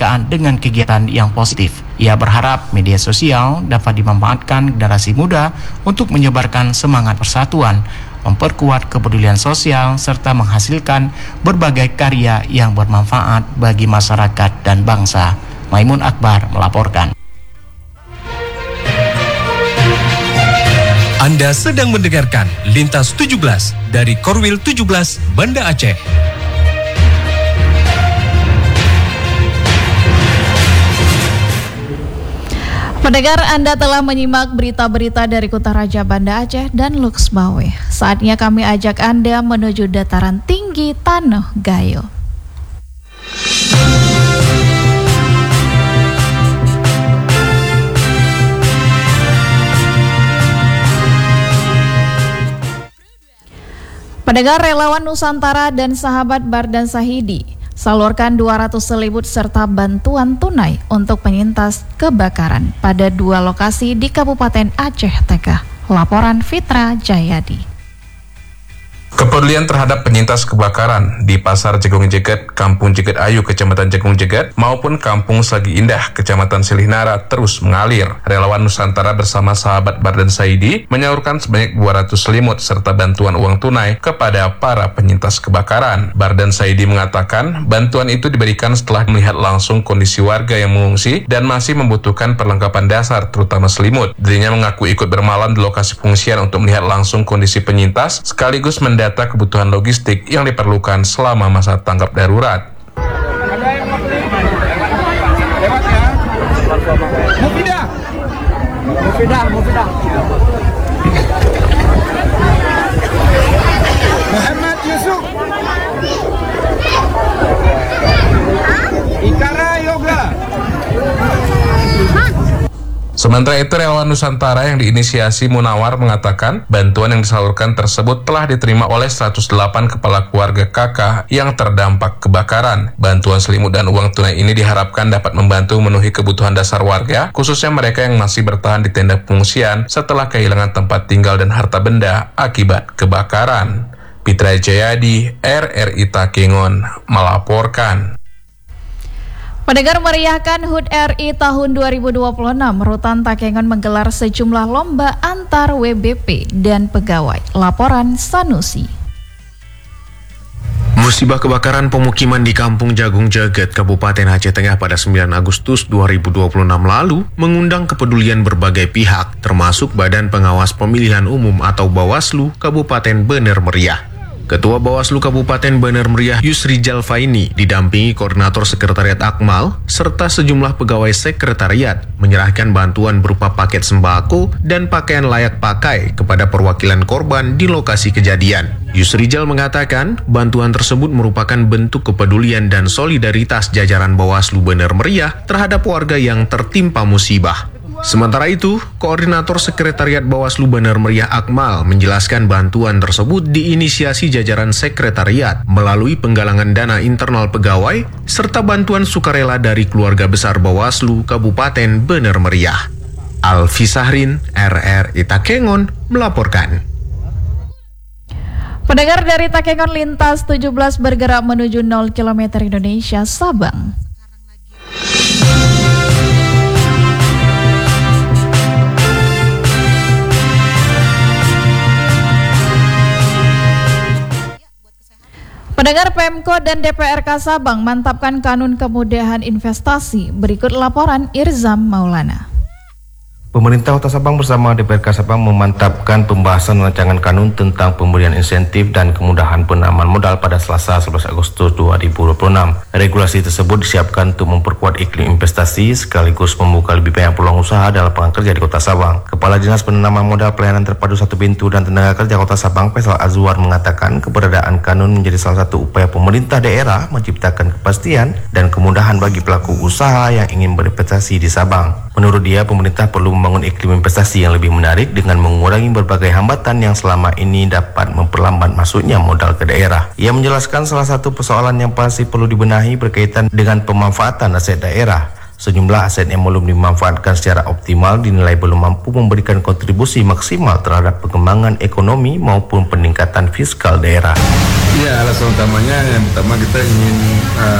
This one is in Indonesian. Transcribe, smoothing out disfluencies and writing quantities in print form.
kemerdekaan dengan kegiatan yang positif. Ia berharap media sosial dapat dimanfaatkan generasi muda untuk menyebarkan semangat persatuan, memperkuat kepedulian sosial, serta menghasilkan berbagai karya yang bermanfaat bagi masyarakat dan bangsa. Maimun Akbar melaporkan. Anda sedang mendengarkan Lintas 17 dari Korwil 17 Banda Aceh. Pendengar, Anda telah menyimak berita-berita dari Kutaraja Banda Aceh dan Luxbawe. Saatnya kami ajak Anda menuju dataran tinggi Tanah Gayo. Pendengar, relawan Nusantara dan sahabat Bardan Sahidi salurkan 200 selimut serta bantuan tunai untuk penyintas kebakaran pada 2 lokasi di Kabupaten Aceh Tengah. Laporan Fitra Jayadi. Kepedulian terhadap penyintas kebakaran di Pasar Jagung Jeget, Kampung Jeget Ayu, Kecamatan Jagung Jeget, maupun Kampung Selagi Indah, Kecamatan Selihnara terus mengalir. Relawan Nusantara bersama sahabat Bardan Sahidi menyalurkan sebanyak 200 selimut serta bantuan uang tunai kepada para penyintas kebakaran. Bardan Sahidi mengatakan bantuan itu diberikan setelah melihat langsung kondisi warga yang mengungsi dan masih membutuhkan perlengkapan dasar, terutama selimut. Dirinya mengaku ikut bermalam di lokasi pengungsian untuk melihat langsung kondisi penyintas, sekaligus mendata kebutuhan logistik yang diperlukan selama masa tanggap darurat. Mufidah. Muhammad Yusuf. Ikara Yoga. Sementara itu, relawan Nusantara yang diinisiasi Munawar mengatakan bantuan yang disalurkan tersebut telah diterima oleh 108 kepala keluarga KK yang terdampak kebakaran. Bantuan selimut dan uang tunai ini diharapkan dapat membantu memenuhi kebutuhan dasar warga, khususnya mereka yang masih bertahan di tenda pengungsian setelah kehilangan tempat tinggal dan harta benda akibat kebakaran. Fitra Jayadi, RRI Takengon melaporkan. Pendengar, meriahkan HUT RI tahun 2026, Rutan Takengon menggelar sejumlah lomba antar WBP dan pegawai. Laporan Sanusi. Musibah kebakaran pemukiman di Kampung Jagung Jeget, Kabupaten Aceh Tengah pada 9 Agustus 2026 lalu mengundang kepedulian berbagai pihak, termasuk Badan Pengawas Pemilihan Umum atau Bawaslu Kabupaten Bener Meriah. Ketua Bawaslu Kabupaten Bener Meriah Yusrijal Faini didampingi Koordinator Sekretariat Akmal serta sejumlah pegawai sekretariat menyerahkan bantuan berupa paket sembako dan pakaian layak pakai kepada perwakilan korban di lokasi kejadian. Yusrijal mengatakan bantuan tersebut merupakan bentuk kepedulian dan solidaritas jajaran Bawaslu Bener Meriah terhadap warga yang tertimpa musibah. Sementara itu, Koordinator Sekretariat Bawaslu Bener Meriah Akmal menjelaskan bantuan tersebut diinisiasi jajaran sekretariat melalui penggalangan dana internal pegawai serta bantuan sukarela dari keluarga besar Bawaslu Kabupaten Bener Meriah. Alfi Sahrin, RRI Takengon melaporkan. Pendengar, dari Takengon Lintas 17 bergerak menuju 0 km Indonesia Sabang. Pendengar, Pemko dan DPRK Sabang mantapkan kanun kemudahan investasi. Berikut laporan Irzam Maulana. Pemerintah Kota Sabang bersama DPRK Sabang memantapkan pembahasan rancangan kanun tentang pemberian insentif dan kemudahan penanaman modal pada Selasa 11 Agustus 2026. Regulasi tersebut disiapkan untuk memperkuat iklim investasi sekaligus membuka lebih banyak peluang usaha dan lapangan kerja di Kota Sabang. Kepala Dinas Penanaman Modal Pelayanan Terpadu Satu Pintu dan Tenaga Kerja Kota Sabang, Faisal Azwar, mengatakan keberadaan kanun menjadi salah satu upaya pemerintah daerah menciptakan kepastian dan kemudahan bagi pelaku usaha yang ingin berinvestasi di Sabang. Menurut dia, pemerintah perlu membangun iklim investasi yang lebih menarik dengan mengurangi berbagai hambatan yang selama ini dapat memperlambat masuknya modal ke daerah. Ia menjelaskan salah satu persoalan yang pasti perlu dibenahi berkaitan dengan pemanfaatan aset daerah. Sejumlah aset yang belum dimanfaatkan secara optimal dinilai belum mampu memberikan kontribusi maksimal terhadap pengembangan ekonomi maupun peningkatan fiskal daerah. Ya, alasan utamanya yang pertama kita ingin